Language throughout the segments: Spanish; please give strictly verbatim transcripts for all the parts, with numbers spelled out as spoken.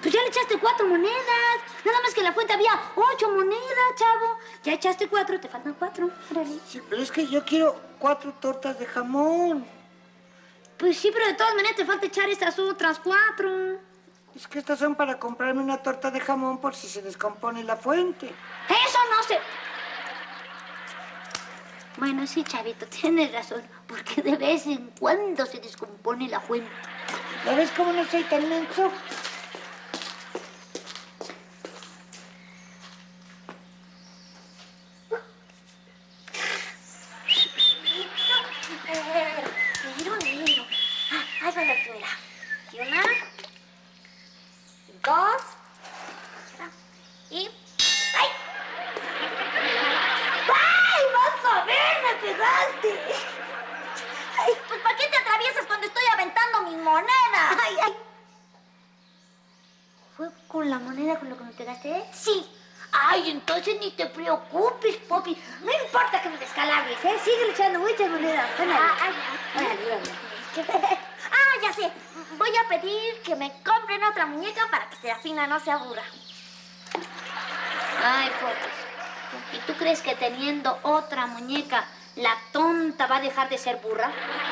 Pues ya le echaste cuatro monedas. Nada más que en la fuente había ocho monedas, chavo. Ya echaste cuatro, te faltan cuatro. Órale. Sí, pero es que yo quiero cuatro tortas de jamón. Pues sí, pero de todas maneras te falta echar estas otras cuatro. Es que estas son para comprarme una torta de jamón por si se descompone la fuente. Eso no se... Bueno, sí, chavito, tienes razón. Porque de vez en cuando se descompone la fuente. ¿Ya ves cómo no soy tan menso? Negro, negro. Ah, ahí va la primera. Y una, dos, y... ¡Ay! ¡Ay, vas a ver! ¡Me pegaste! Ay, pues ¿para qué te atraviesas cuando estoy aventando mis monedas? ¡Ay, ay! ¿Fue con la moneda con lo que me pegaste? Sí. Ay, entonces ni te preocupes, Poppy. No importa que me descalabres, ¿eh? Sigue echando muchas monedas. Ah, ay, ay, ay. Ah, ya sé. Voy a pedir que me compren otra muñeca para que Serafina no se aburra. Ay, Poppy. ¿Y tú crees que teniendo otra muñeca, la tonta va a dejar de ser burra?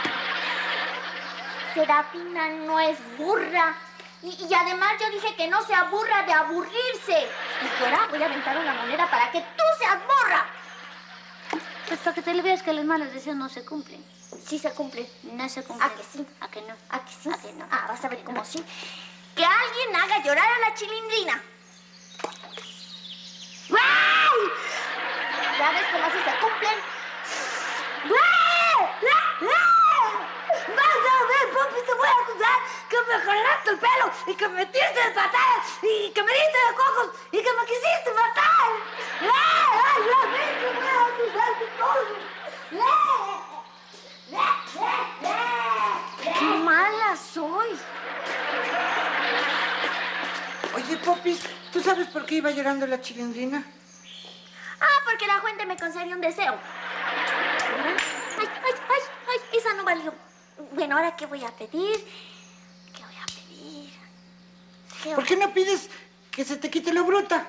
Serafina no es burra. Y, y además yo dije que no se aburra de aburrirse. Y ahora voy a aventar una moneda para que tú seas burra. Pues para que te le veas que los malos deseos no se cumplen. Sí se cumplen. No se cumplen. ¿A que sí? ¿A que no? ¿A que sí? ¿A que no? Ah, vas a ver cómo sí. Que alguien haga llorar a la Chilindrina. ¡Ay! ¿Ya ves cómo sí se cumplen? ¡Ay! ¡Ay! ¡Ay! ¡Vas a ver, Poppy! Te voy a acusar que me jalaste el pelo y que me metiste de patadas y que me diste de cojos y que me quisiste matar. ¡Ay! ¡Ay! ¡Ya ves! Te voy a acusar de todo. ¡Qué mala soy! Oye, Poppy, ¿tú sabes por qué iba llorando la Chilindrina? Ah, porque la fuente me concedió un deseo. ¡Ay, ay, ay, ay! Esa no valió. Bueno, ¿ahora qué voy a pedir? ¿Qué voy a pedir? ¿Qué ¿Por qué no pides que se te quite lo bruta?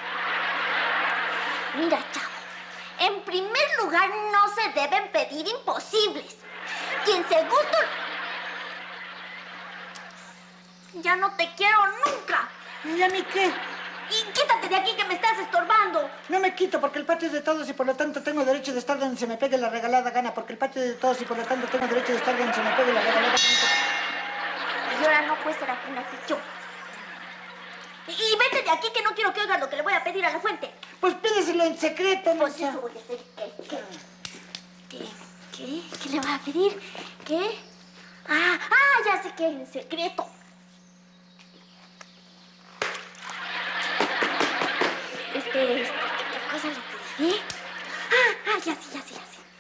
Mira, chavo. En primer lugar, no se deben pedir imposibles. Y en segundo... Ya no te quiero nunca. ¿Y a mí qué? Y quítate de aquí que me estás estorbando. No me quito porque el patio es de todos y por lo tanto tengo derecho de estar donde se me pegue la regalada gana. Porque el patio es de todos y por lo tanto tengo derecho de estar donde se me pegue la regalada gana. Y ahora no puede ser aquí una yo. Y, y vete de aquí que no quiero que oigas lo que le voy a pedir a la fuente. Pues pídeselo en secreto, Pues mensa. eso voy a hacer. ¿Qué? ¿Qué? ¿Qué? ¿Qué? ¿Qué le voy a pedir? ¿Qué? Ah, ah, ya sé que en secreto. Este, este, ¿qué cosa le pediré? Ah, ah, ya sé, ya sé, ya sé.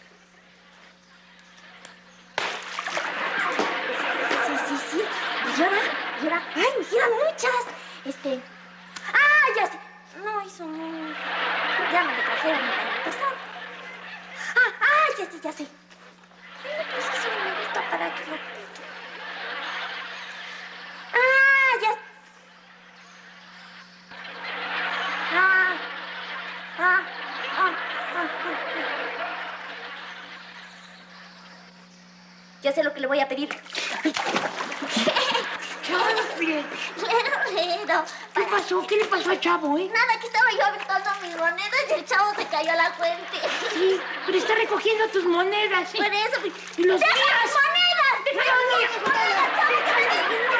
Sí, sí, sí. Y ahora, y ahora, ay, mira, muchas. Este, ah, ya sé. No, eso no. Ya me lo trajeron el año pasado. Ah, ah, ya sé, ya sé. Ay, pues eso no me gusta para que lo pique. Ah, ya. Ah, ah, ah, ah, ah, ah. Ya sé lo que le voy a pedir. ¿Qué? ¡Chale! Pero, ¿Qué pasó? ¿Qué le pasó al chavo, eh? nada, que estaba yo aventando mis monedas y el chavo se cayó a la fuente. Sí, pero está recogiendo tus monedas. Por eso. Y los ¡Deja míos. mis monedas! ¡Deja mis monedas! ¡Deja mis monedas!